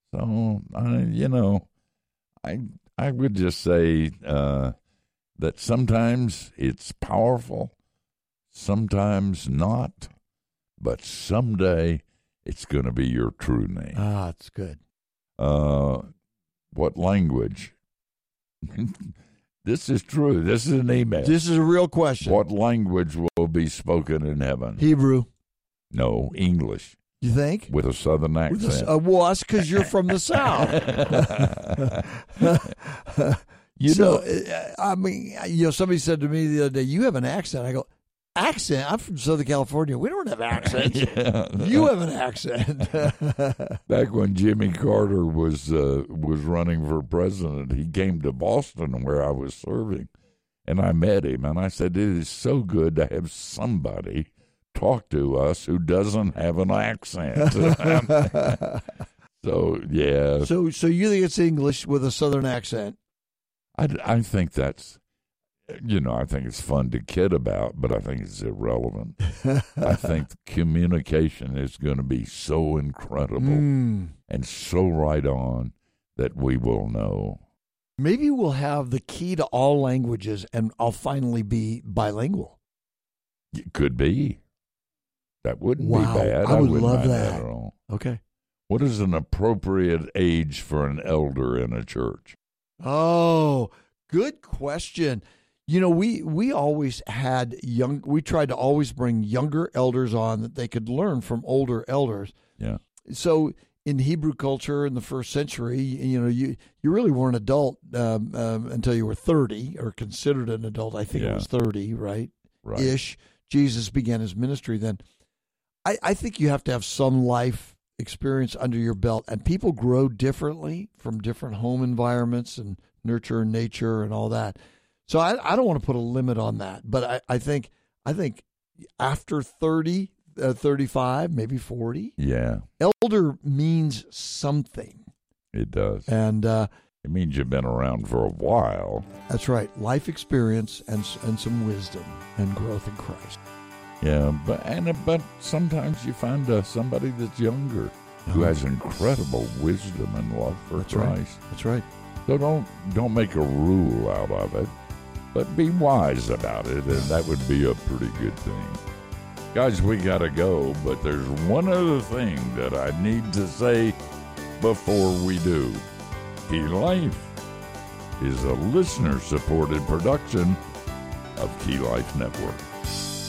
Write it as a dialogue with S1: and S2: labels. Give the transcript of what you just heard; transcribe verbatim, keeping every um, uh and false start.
S1: So, I, you know, I I would just say uh, that sometimes it's powerful, sometimes not, but someday it's going to be your true name.
S2: Ah, it's good.
S1: Uh, what language? This is true. This is an email.
S2: This is a real question.
S1: What language will be spoken in heaven?
S2: Hebrew.
S1: No, English.
S2: You think?
S1: With a southern accent.
S2: With a, uh, well, that's because you're from the South.
S1: you
S2: so,
S1: know,
S2: uh, I mean, you know, somebody said to me the other day, "You have an accent." I go, "Accent? I'm from Southern California. We don't have accents.
S1: Yeah.
S2: You have an accent."
S1: Back when Jimmy Carter was uh, was running for president, he came to Boston where I was serving, and I met him, and I said, "It is so good to have somebody talk to us who doesn't have an accent." So, yeah.
S2: So, so you think it's English with a Southern accent?
S1: I, I think that's, you know, I think it's fun to kid about, but I think it's irrelevant. I think communication is going to be so incredible
S2: mm.
S1: and so right on that we will know.
S2: Maybe we'll have the key to all languages, and I'll finally be bilingual.
S1: It could be. That wouldn't
S2: wow.
S1: be bad.
S2: I would
S1: wouldn't
S2: love
S1: mind
S2: that.
S1: that at all.
S2: Okay.
S1: What is an appropriate age for an elder in a church?
S2: Oh, good question. You know, we, we always had young, we tried to always bring younger elders on that they could learn from older elders.
S1: Yeah.
S2: So in Hebrew culture in the first century, you know, you, you really weren't an adult um, um, until you were thirty, or considered an adult. I think
S1: Yeah.
S2: it was thirty, right?
S1: Right.
S2: Ish. Jesus began his ministry then. I, I think you have to have some life experience under your belt, and people grow differently from different home environments and nurture and nature and all that. So I, I don't want to put a limit on that, but I, I think I think after thirty, uh, thirty-five, maybe forty,
S1: Yeah,
S2: elder means something.
S1: it does.
S2: And uh,
S1: It means you've been around for a while.
S2: that's right, life experience and and some wisdom and growth in Christ.
S1: Yeah, but and but sometimes you find uh, somebody that's younger who has incredible wisdom and love for
S2: That's
S1: Christ.
S2: right. That's right.
S1: So don't don't make a rule out of it, but be wise about it, and that would be a pretty good thing. Guys, we gotta go, but there's one other thing that I need to say before we do. Key Life is a listener-supported production of Key Life Network.